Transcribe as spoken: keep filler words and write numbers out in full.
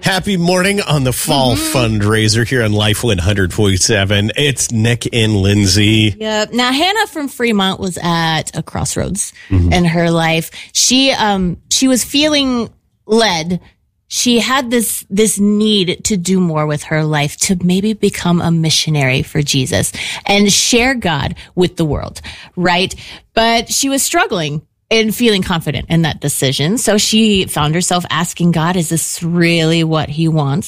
Happy morning on the fall mm-hmm. fundraiser here on Life one hundred point seven. It's Nick and Lindsay. Yep. Now, Hannah from Fremont was at a crossroads mm-hmm. in her life. She, um, she was feeling led. She had this, this need to do more with her life, to maybe become a missionary for Jesus and share God with the world, right? But she was struggling and feeling confident in that decision. So she found herself asking God, is this really what he wants